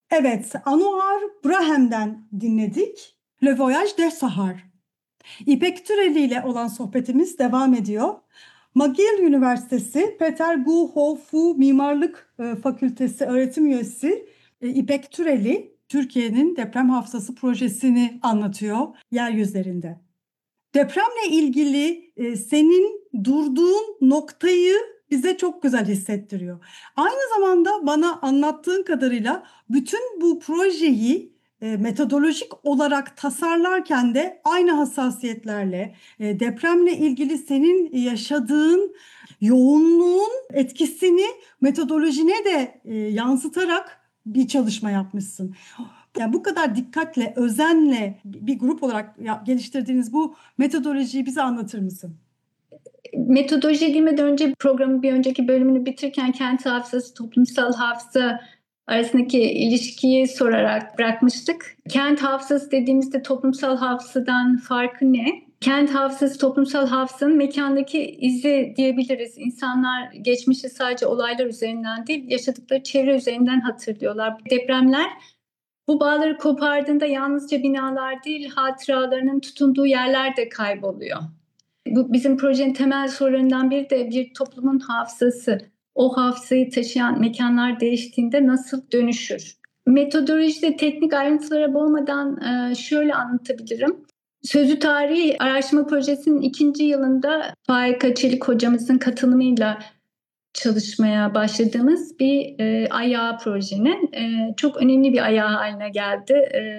Evet, Anouar Braham'den dinledik. Le Voyage des Sahar. İpek Türeli ile olan sohbetimiz devam ediyor. McGill Üniversitesi Peter Guo Fu Mimarlık Fakültesi öğretim üyesi İpek Türeli, Türkiye'nin deprem hafızası projesini anlatıyor yeryüzlerinde. Depremle ilgili senin durduğun noktayı bize çok güzel hissettiriyor. Aynı zamanda bana anlattığın kadarıyla bütün bu projeyi metodolojik olarak tasarlarken de aynı hassasiyetlerle depremle ilgili senin yaşadığın yoğunluğun etkisini metodolojine de yansıtarak bir çalışma yapmışsın. Yani bu kadar dikkatle, özenle bir grup olarak geliştirdiğiniz bu metodolojiyi bize anlatır mısın? Metodolojiye girmeden önce programın bir önceki bölümünü bitirirken kent hafızası, toplumsal hafıza arasındaki ilişkiyi sorarak bırakmıştık. Kent hafızası dediğimizde toplumsal hafızadan farkı ne? Kent hafızası, toplumsal hafızanın mekandaki izi diyebiliriz. İnsanlar geçmişi sadece olaylar üzerinden değil, yaşadıkları çevre üzerinden hatırlıyorlar. Depremler bu bağları kopardığında yalnızca binalar değil, hatıralarının tutunduğu yerler de kayboluyor. Bu bizim projenin temel sorularından biri de bir toplumun hafızası. O hafızayı taşıyan mekanlar değiştiğinde nasıl dönüşür? Metodolojide teknik ayrıntılara boğmadan şöyle anlatabilirim. Sözlü Tarihi Araştırma Projesi'nin 2. yılında Faika Çelik hocamızın katılımıyla çalışmaya başladığımız bir ayağı projenin çok önemli bir ayağı haline geldi.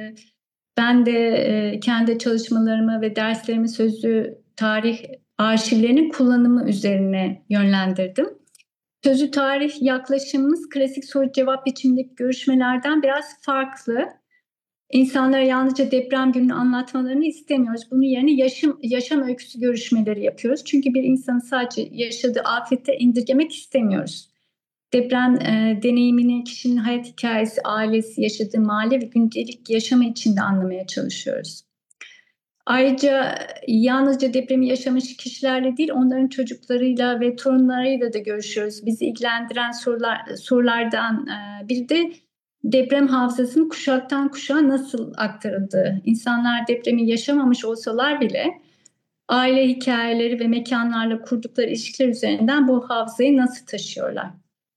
Ben de kendi çalışmalarımı ve derslerimi sözlü tarih arşivlerinin kullanımı üzerine yönlendirdim. Sözlü tarih yaklaşımımız klasik soru cevap biçimindeki görüşmelerden biraz farklı. İnsanlara yalnızca deprem gününü anlatmalarını istemiyoruz. Bunun yerine yaşam öyküsü görüşmeleri yapıyoruz. Çünkü bir insanı sadece yaşadığı afette indirgemek istemiyoruz. Deprem deneyimini kişinin hayat hikayesi, ailesi, yaşadığı mahalle ve gündelik yaşamı içinde anlamaya çalışıyoruz. Ayrıca yalnızca depremi yaşamış kişilerle değil, onların çocuklarıyla ve torunlarıyla da görüşüyoruz. Bizi ilgilendiren sorulardan biri de deprem hafızasının kuşaktan kuşağa nasıl aktarıldığı. İnsanlar depremi yaşamamış olsalar bile aile hikayeleri ve mekanlarla kurdukları ilişkiler üzerinden bu hafızayı nasıl taşıyorlar?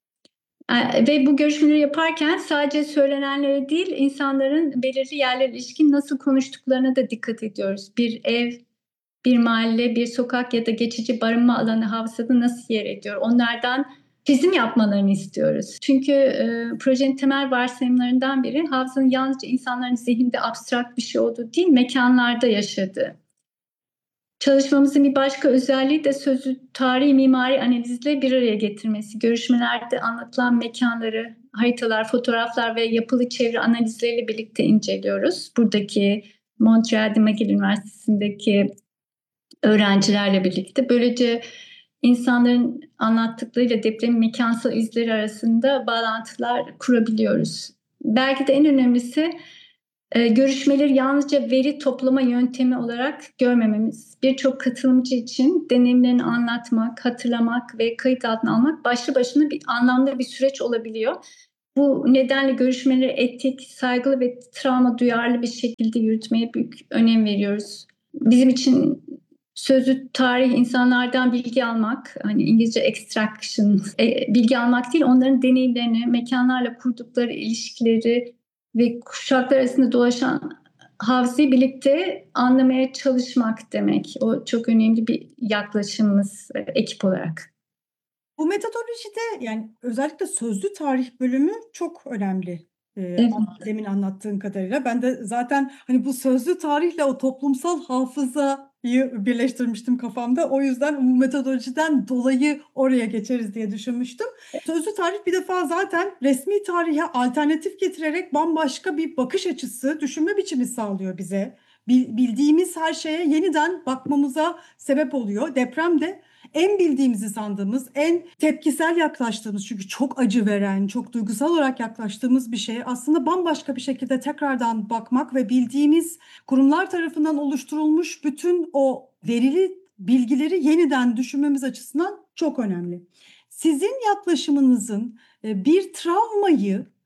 Ve bu görüşmeleri yaparken sadece söylenenlere değil, insanların belirli yerlerle ilişkin nasıl konuştuklarına da dikkat ediyoruz. Bir ev, bir mahalle, bir sokak ya da geçici barınma alanı hafızada nasıl yer ediyor? Onlardan çizim yapmalarını istiyoruz. Çünkü projenin temel varsayımlarından biri hafızanın yalnızca insanların zihninde abstrakt bir şey olduğu değil, mekanlarda yaşadığı. Çalışmamızın bir başka özelliği de sözü tarihi mimari analizle bir araya getirmesi. Görüşmelerde anlatılan mekanları, haritalar, fotoğraflar ve yapılı çevre analizleriyle birlikte inceliyoruz. Buradaki Montreal'de McGill Üniversitesi'ndeki öğrencilerle birlikte. Böylece insanların anlattıklarıyla depremin mekansal izleri arasında bağlantılar kurabiliyoruz. Belki de en önemlisi görüşmeleri yalnızca veri toplama yöntemi olarak görmememiz. Birçok katılımcı için deneyimlerini anlatmak, hatırlamak ve kayıt altına almak başlı başına bir anlamda bir süreç olabiliyor. Bu nedenle görüşmeleri etik, saygılı ve travma duyarlı bir şekilde yürütmeye büyük önem veriyoruz. Bizim için sözlü tarih insanlardan bilgi almak, hani İngilizce extraction, bilgi almak değil, onların deneyimlerini, mekanlarla kurdukları ilişkileri ve kuşaklar arasında dolaşan hafızayı birlikte anlamaya çalışmak demek. O çok önemli bir yaklaşımımız ekip olarak. Bu metodolojide yani özellikle sözlü tarih bölümü çok önemli. Evet. Demin anlattığın kadarıyla. Ben de zaten hani bu sözlü tarihle o toplumsal hafızayı birleştirmiştim kafamda. O yüzden bu metodolojiden dolayı oraya geçeriz diye düşünmüştüm. Sözlü tarih bir defa zaten resmi tarihe alternatif getirerek bambaşka bir bakış açısı, düşünme biçimi sağlıyor bize. Bildiğimiz her şeye yeniden bakmamıza sebep oluyor. Deprem de en bildiğimizi sandığımız, en tepkisel yaklaştığımız çünkü çok acı veren, çok duygusal olarak yaklaştığımız bir şey aslında bambaşka bir şekilde tekrardan bakmak ve bildiğimiz kurumlar tarafından oluşturulmuş bütün o verili bilgileri yeniden düşünmemiz açısından çok önemli. Sizin yaklaşımınızın bir travmayı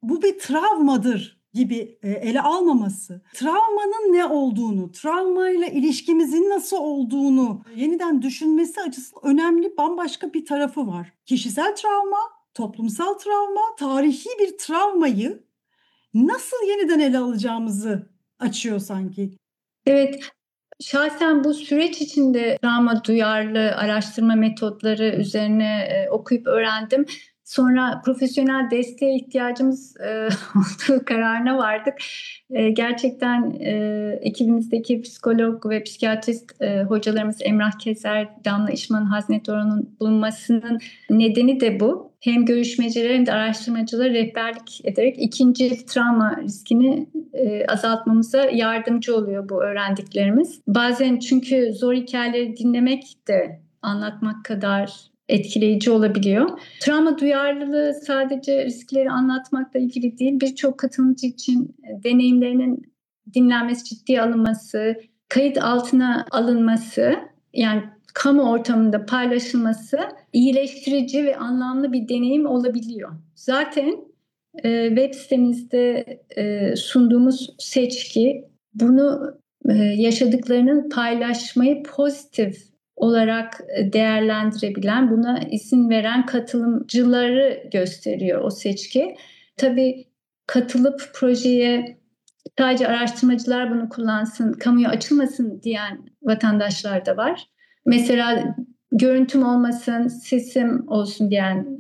bu bir travmadır gibi ele almaması, travmanın ne olduğunu, travmayla ilişkimizin nasıl olduğunu yeniden düşünmesi açısından önemli bambaşka bir tarafı var. Kişisel travma, toplumsal travma, tarihi bir travmayı nasıl yeniden ele alacağımızı açıyor sanki. Evet, şahsen bu süreç içinde travma duyarlı araştırma metotları üzerine okuyup öğrendim. Sonra profesyonel desteğe ihtiyacımız olduğu kararına vardık. Gerçekten ekibimizdeki psikolog ve psikiyatrist hocalarımız Emrah Keser, Damla İşman, Haznet Orhan'ın bulunmasının nedeni de bu. Hem görüşmecilere hem de araştırmacılara rehberlik ederek ikinci travma riskini azaltmamıza yardımcı oluyor bu öğrendiklerimiz. Bazen çünkü zor hikayeleri dinlemek de anlatmak kadar etkileyici olabiliyor. Travma duyarlılığı sadece riskleri anlatmakla ilgili değil, birçok katılımcı için deneyimlerinin dinlenmesi, ciddiye alınması, kayıt altına alınması, yani kamu ortamında paylaşılması iyileştirici ve anlamlı bir deneyim olabiliyor. Zaten web sitemizde sunduğumuz seçki bunu yaşadıklarının paylaşmayı pozitif olarak değerlendirebilen, buna izin veren katılımcıları gösteriyor o seçki. Tabii katılıp projeye sadece araştırmacılar bunu kullansın, kamuya açılmasın diyen vatandaşlar da var. Mesela görüntüm olmasın, sesim olsun diyen,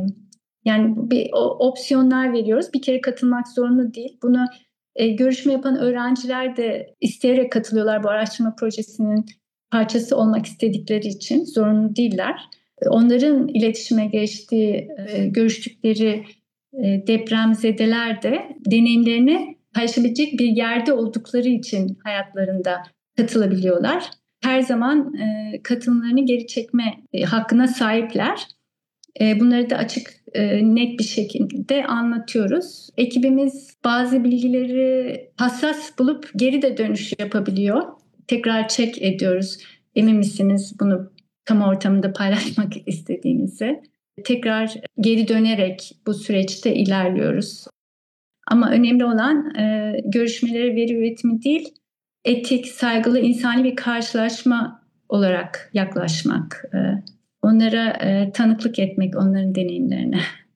yani bir opsiyonlar veriyoruz. Bir kere katılmak zorunda değil. Bunu görüşme yapan öğrenciler de isteyerek katılıyorlar bu araştırma projesinin parçası olmak istedikleri için. Zorunlu değiller. Onların iletişime geçtiği, görüştükleri depremzedeler de deneyimlerini paylaşabilecek bir yerde oldukları için hayatlarında katılabiliyorlar. Her zaman katılımlarını geri çekme hakkına sahipler. Bunları da açık, net bir şekilde anlatıyoruz. Ekibimiz bazı bilgileri hassas bulup geri de dönüş yapabiliyor. Tekrar check ediyoruz. Emin misiniz bunu kamu ortamında paylaşmak istediğinizi? Tekrar geri dönerek bu süreçte ilerliyoruz. Ama önemli olan görüşmelere veri üretimi değil, etik, saygılı, insani bir karşılaşma olarak yaklaşmak. Onlara tanıklık etmek, onların deneyimlerine.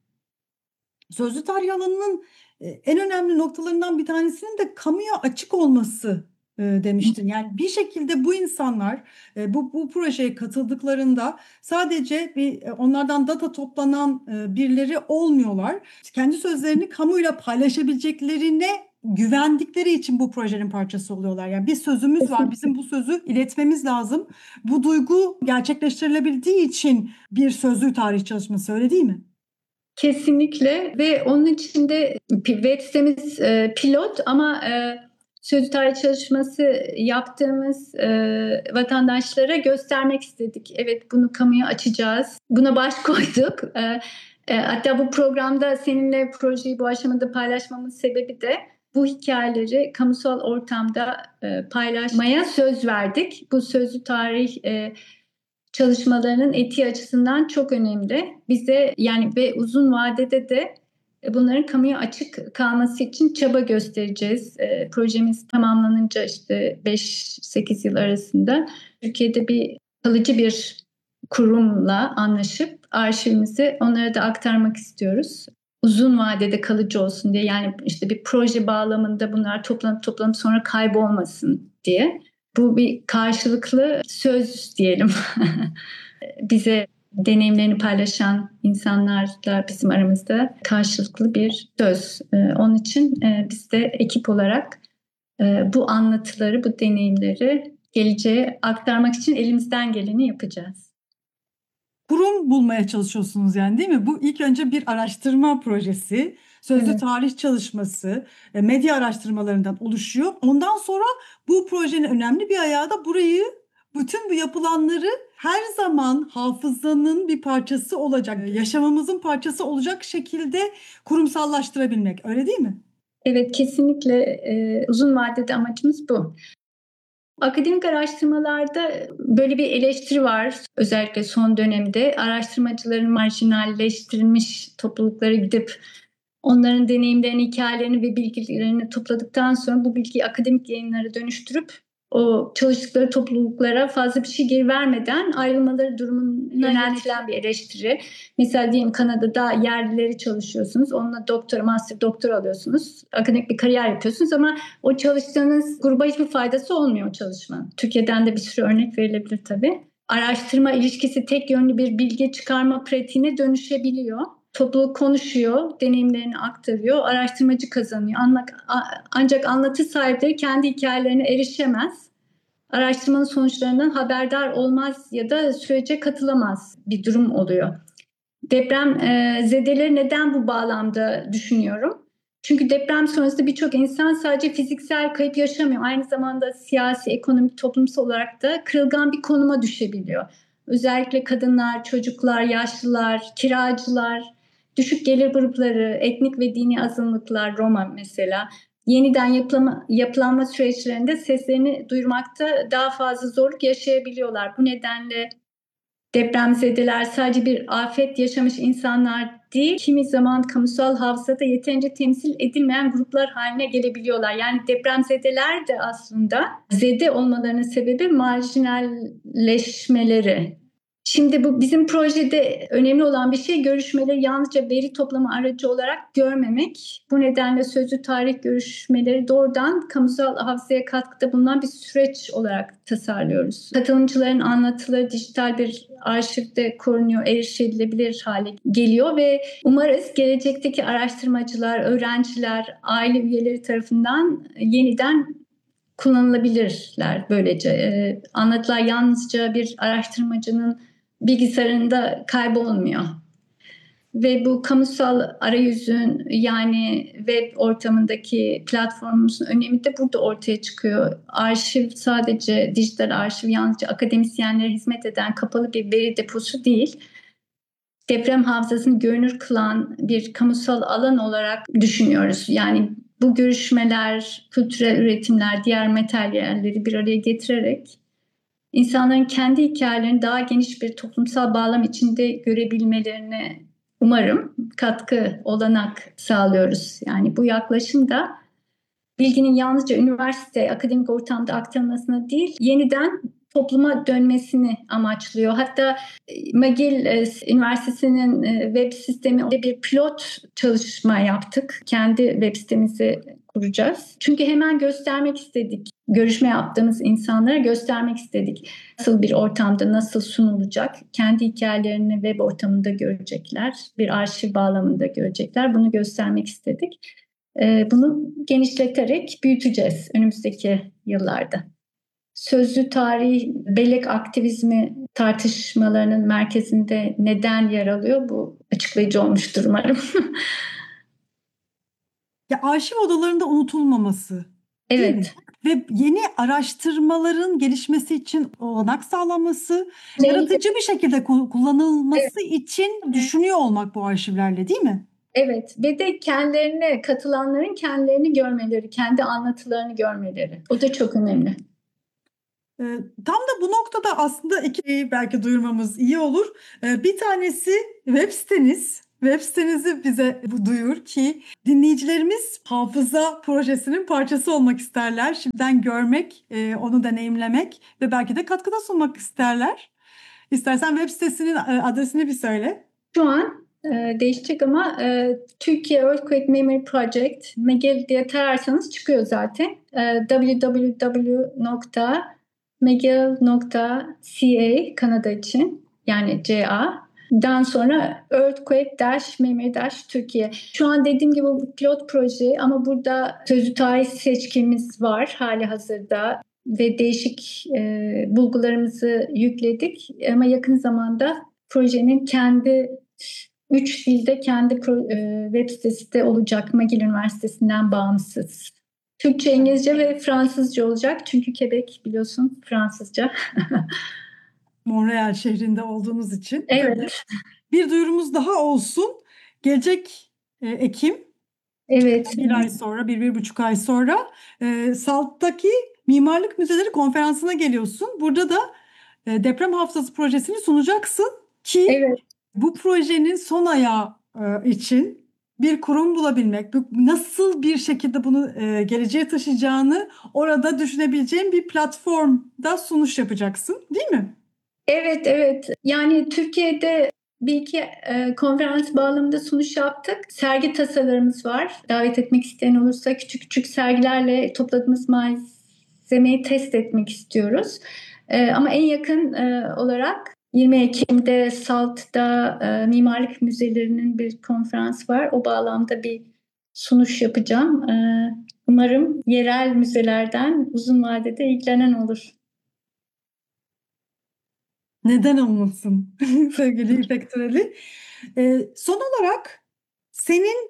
Sözlü tarih alanının en önemli noktalarından bir tanesinin de kamuya açık olması demiştin. Yani bir şekilde bu insanlar bu projeye katıldıklarında sadece onlardan data toplanan birileri olmuyorlar. Kendi sözlerini kamuyla paylaşabileceklerine güvendikleri için bu projenin parçası oluyorlar. Yani bir sözümüz var, bizim bu sözü iletmemiz lazım. Bu duygu gerçekleştirilebildiği için bir sözlü tarih çalışması, öyle değil mi? Kesinlikle ve onun içinde web sitemiz pilot ama sözlü tarih çalışması yaptığımız vatandaşlara göstermek istedik. Evet, bunu kamuya açacağız. Buna baş koyduk. Hatta bu programda seninle projeyi bu aşamada paylaşmamın sebebi de bu hikayeleri kamusal ortamda paylaşmaya söz verdik. Bu sözlü tarih çalışmalarının etiği açısından çok önemli. Bize yani ve uzun vadede de bunların kamuya açık kalması için çaba göstereceğiz. Projemiz tamamlanınca işte 5-8 yıl arasında Türkiye'de bir kalıcı bir kurumla anlaşıp arşivimizi onlara da aktarmak istiyoruz. Uzun vadede kalıcı olsun diye, yani işte bir proje bağlamında bunlar toplanıp sonra kaybolmasın diye. Bu bir karşılıklı söz diyelim. Bize deneyimlerini paylaşan insanlarla bizim aramızda karşılıklı bir söz. Onun için biz de ekip olarak bu anlatıları, bu deneyimleri geleceğe aktarmak için elimizden geleni yapacağız. Kurum bulmaya çalışıyorsunuz yani, değil mi? Bu ilk önce bir araştırma projesi, sözlü Evet. tarih çalışması, medya araştırmalarından oluşuyor. Ondan sonra bu projenin önemli bir ayağı da bütün bu yapılanları her zaman hafızanın bir parçası olacak, yaşamımızın parçası olacak şekilde kurumsallaştırabilmek, öyle değil mi? Evet, kesinlikle uzun vadede amacımız bu. Akademik araştırmalarda böyle bir eleştiri var. Özellikle son dönemde araştırmacıların marjinalleştirilmiş topluluklara gidip Onların deneyimlerini, hikayelerini ve bilgilerini topladıktan sonra bu bilgiyi akademik yayınlara dönüştürüp o çalıştıkları topluluklara fazla bir şey geri vermeden ayrılmaları durumuna yöneltilen bir eleştiri. Mesela diyelim Kanada'da yerlileri çalışıyorsunuz. Onunla doktora, master doktora alıyorsunuz. Akademik bir kariyer yapıyorsunuz ama o çalıştığınız gruba hiçbir faydası olmuyor o çalışmanın. Türkiye'den de bir sürü örnek verilebilir tabii. Araştırma ilişkisi tek yönlü bir bilgi çıkarma pratiğine dönüşebiliyor. Topluluk konuşuyor, deneyimlerini aktarıyor, araştırmacı kazanıyor. Ancak anlatı sahipleri kendi hikayelerine erişemez. Araştırmanın sonuçlarından haberdar olmaz ya da sürece katılamaz bir durum oluyor. Deprem zedeleri neden bu bağlamda düşünüyorum? Çünkü deprem sonrasında birçok insan sadece fiziksel kayıp yaşamıyor. Aynı zamanda siyasi, ekonomik, toplumsal olarak da kırılgan bir konuma düşebiliyor. Özellikle kadınlar, çocuklar, yaşlılar, kiracılar, düşük gelir grupları, etnik ve dini azınlıklar, Roma mesela yeniden yapılanma süreçlerinde seslerini duyurmakta daha fazla zorluk yaşayabiliyorlar. Bu nedenle depremzedeler sadece bir afet yaşamış insanlar değil, kimi zaman kamusal hafızada yeterince temsil edilmeyen gruplar haline gelebiliyorlar. Yani depremzedeler de aslında zede olmalarının sebebi marjinalleşmeleri. Şimdi bu bizim projede önemli olan bir şey, görüşmeleri yalnızca veri toplama aracı olarak görmemek. Bu nedenle sözlü tarih görüşmeleri doğrudan kamusal hafızaya katkıda bulunan bir süreç olarak tasarlıyoruz. Katılımcıların anlatıları dijital bir arşivde korunuyor, erişilebilir hale geliyor ve umarız gelecekteki araştırmacılar, öğrenciler, aile üyeleri tarafından yeniden kullanılabilirler böylece. Anlatılar yalnızca bir araştırmacının bilgisayarında kaybolmuyor. Ve bu kamusal arayüzün yani web ortamındaki platformumuzun önemi de burada ortaya çıkıyor. Arşiv sadece dijital arşiv yalnızca akademisyenlere hizmet eden kapalı bir veri deposu değil. Deprem hafızasını görünür kılan bir kamusal alan olarak düşünüyoruz. Yani bu görüşmeler, kültürel üretimler, diğer materyalleri bir araya getirerek insanların kendi hikayelerini daha geniş bir toplumsal bağlam içinde görebilmelerine umarım katkı, olanak sağlıyoruz. Yani bu yaklaşım da bilginin yalnızca üniversite, akademik ortamda aktarılmasına değil, yeniden topluma dönmesini amaçlıyor. Hatta McGill Üniversitesi'nin web sisteminde bir pilot çalışma yaptık. Kendi web sitemizi kuracağız. Çünkü hemen göstermek istedik. Görüşme yaptığımız insanlara göstermek istedik. Nasıl bir ortamda nasıl sunulacak? Kendi hikayelerini web ortamında görecekler. Bir arşiv bağlamında görecekler. Bunu göstermek istedik. Bunu genişleterek büyüteceğiz önümüzdeki yıllarda. Sözlü tarih, bellek aktivizmi tartışmalarının merkezinde neden yer alıyor? Bu açıklayıcı olmuştur umarım. Ya arşiv odalarında unutulmaması. Değil mi? Evet. Ve yeni araştırmaların gelişmesi için olanak sağlanması, yaratıcı bir şekilde kullanılması için düşünüyor olmak bu arşivlerle, değil mi? Evet ve de kendilerine katılanların kendilerini görmeleri, kendi anlatılarını görmeleri. O da çok önemli. Tam da bu noktada aslında iki şeyi belki duyurmamız iyi olur. Bir tanesi web siteniz. Web sitenizi bize duyur ki dinleyicilerimiz hafıza projesinin parçası olmak isterler. Şimdiden görmek, onu deneyimlemek ve belki de katkıda sunmak isterler. İstersen web sitesinin adresini bir söyle. Şu an değişecek ama Türkiye Earthquake Memory Project, McGill diye tararsanız çıkıyor zaten. www.mcgill.ca Kanada için yani CA. Dan sonra Earthquake-Memory-Türkiye. Şu an dediğim gibi bu pilot proje ama burada sözlü tarih seçkimiz var hali hazırda ve değişik bulgularımızı yükledik. Ama yakın zamanda projenin kendi 3 dilde kendi web sitesi de olacak McGill Üniversitesi'nden bağımsız. Türkçe, İngilizce ve Fransızca olacak. Çünkü Quebec biliyorsun Fransızca. Montreal şehrinde olduğunuz için. Evet. Bir duyurumuz daha olsun. Gelecek Ekim, evet. bir ay sonra, bir buçuk ay sonra SALT'taki Mimarlık Müzeleri Konferansı'na geliyorsun. Burada da deprem hafızası projesini sunacaksın ki Evet. bu projenin son ayağı için bir kurum bulabilmek, nasıl bir şekilde bunu geleceğe taşıyacağını orada düşünebileceğin bir platformda sunuş yapacaksın, değil mi? Evet, evet. Yani Türkiye'de bir iki konferans bağlamında sunuş yaptık. Sergi tasalarımız var. Davet etmek isteyen olursa küçük küçük sergilerle topladığımız malzemeyi test etmek istiyoruz. Ama en yakın olarak 20 Ekim'de SALT'ta mimarlık müzelerinin bir konferans var. O bağlamda bir sunuş yapacağım. Umarım yerel müzelerden uzun vadede ilgilenen olur. Neden olmasın sevgili İpek Türeli? Son olarak senin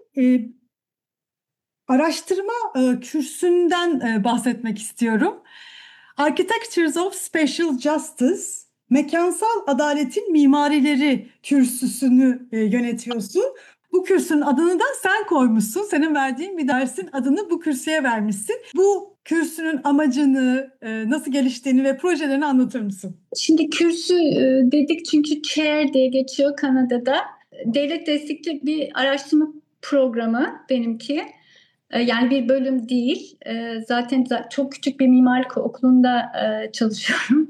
araştırma kürsünden bahsetmek istiyorum. Architectures of Spatial Justice, Mekansal Adaletin Mimarileri kürsüsünü yönetiyorsun. Bu kürsünün adını da sen koymuşsun. Senin verdiğin bir dersin adını bu kürsüye vermişsin. Bu kürsünün amacını, nasıl geliştiğini ve projelerini anlatır mısın? Şimdi kürsü dedik çünkü chair diye geçiyor Kanada'da. Devlet destekli bir araştırma programı benimki. Yani bir bölüm değil. Zaten çok küçük bir mimarlık okulunda çalışıyorum.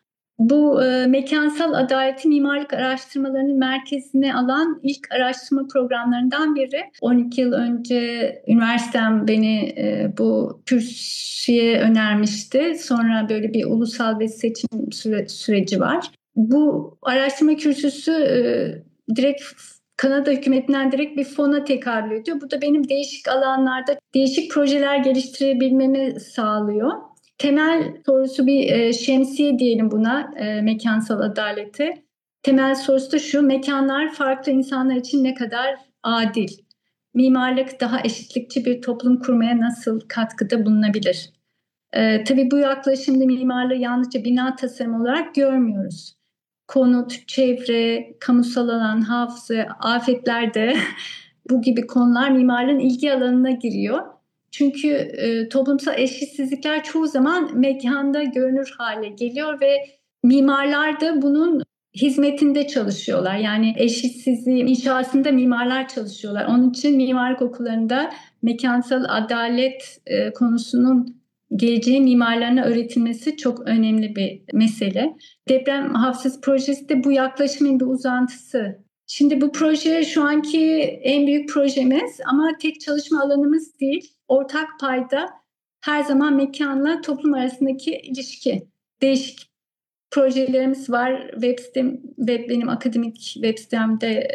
Bu mekansal adaleti mimarlık araştırmalarının merkezine alan ilk araştırma programlarından biri. 12 yıl önce üniversitem beni bu kürsüye önermişti. Sonra böyle bir ulusal bir seçim süreci var. Bu araştırma kürsüsü direkt Kanada hükümetinden direkt bir fona tekabül ediyor. Bu da benim değişik alanlarda değişik projeler geliştirebilmemi sağlıyor. Temel sorusu bir şemsiye diyelim buna, mekansal adalete. Temel sorusu da şu: mekanlar farklı insanlar için ne kadar adil? Mimarlık daha eşitlikçi bir toplum kurmaya nasıl katkıda bulunabilir? Tabii bu yaklaşımda mimarlığı yalnızca bina tasarımı olarak görmüyoruz. Konut, çevre, kamusal alan, hafıza, afetler de bu gibi konular mimarlığın ilgi alanına giriyor. Çünkü toplumsal eşitsizlikler çoğu zaman mekanda görünür hale geliyor ve mimarlar da bunun hizmetinde çalışıyorlar. Yani eşitsizliğin inşasında mimarlar çalışıyorlar. Onun için mimarlık okullarında mekansal adalet konusunun geleceğin mimarlarına öğretilmesi çok önemli bir mesele. Deprem hafızası projesi de bu yaklaşımın bir uzantısı. Şimdi bu proje şu anki en büyük projemiz ama tek çalışma alanımız değil. Ortak payda her zaman mekanla toplum arasındaki ilişki. Değişik projelerimiz var. Benim akademik web sitemde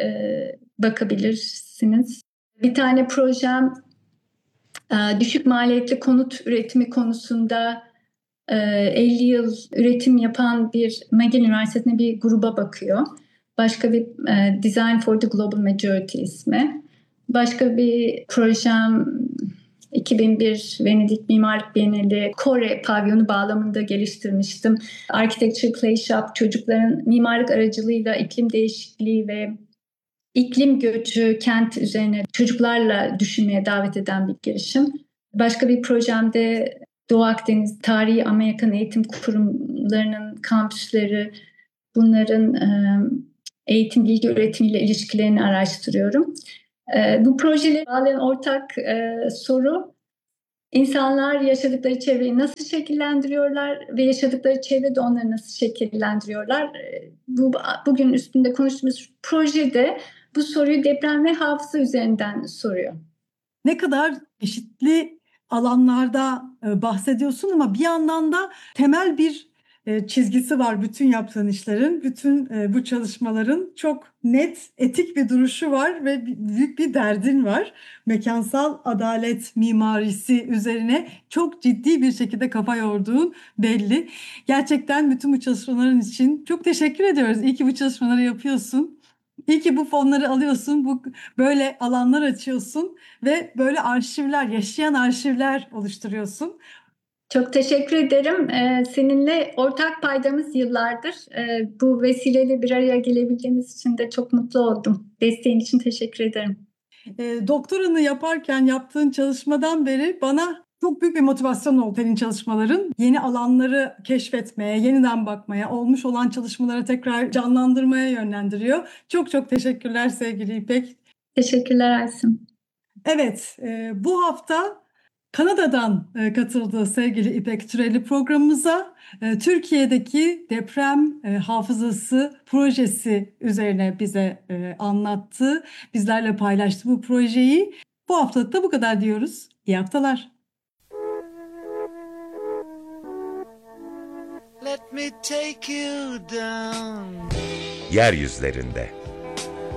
bakabilirsiniz. Bir tane projem düşük maliyetli konut üretimi konusunda 50 yıl üretim yapan bir McGill Üniversitesi'nde bir gruba bakıyor. Başka bir Design for the Global Majority ismi. Başka bir projem 2001 Venedik Mimarlık Bienali Kore pavyonu bağlamında geliştirmiştim. Architecture Play Shop çocukların mimarlık aracılığıyla iklim değişikliği ve iklim göçü kent üzerine çocuklarla düşünmeye davet eden bir girişim. Başka bir projemde Doğu Akdeniz Tarihi Amerikan Eğitim Kurumlarının kampüsleri, bunların eğitim bilgi üretimiyle ilişkilerini araştırıyorum. Bu projeleri bağlayan ortak soru: İnsanlar yaşadıkları çevreyi nasıl şekillendiriyorlar ve yaşadıkları çevre de onları nasıl şekillendiriyorlar? Bugün üstünde konuştuğumuz projede bu soruyu deprem ve hafıza üzerinden soruyor. Ne kadar çeşitli alanlarda bahsediyorsun ama bir yandan da temel bir çizgisi var bütün yaptığın işlerin, bütün bu çalışmaların çok net, etik bir duruşu var ve büyük bir derdin var. Mekansal adalet mimarisi üzerine çok ciddi bir şekilde kafa yorduğun belli. Gerçekten bütün bu çalışmaların için çok teşekkür ediyoruz. İyi ki bu çalışmaları yapıyorsun. İyi ki bu fonları alıyorsun, böyle alanlar açıyorsun ve böyle arşivler, yaşayan arşivler oluşturuyorsun. Çok teşekkür ederim. Seninle ortak paydamız yıllardır. Bu vesileyle bir araya gelebildiğimiz için de çok mutlu oldum. Desteğin için teşekkür ederim. Doktoranı yaparken yaptığın çalışmadan beri bana çok büyük bir motivasyon oldu senin çalışmaların. Yeni alanları keşfetmeye, yeniden bakmaya, olmuş olan çalışmaları tekrar canlandırmaya yönlendiriyor. Çok çok teşekkürler sevgili İpek. Teşekkürler Aysun. Evet, bu hafta Kanada'dan katıldı sevgili İpek Türeli programımıza. Türkiye'deki deprem hafızası projesi üzerine bize anlattı. Bizlerle paylaştı bu projeyi. Bu haftalık da bu kadar diyoruz. İyi haftalar. Let me take you down. Yeryüzlerinde.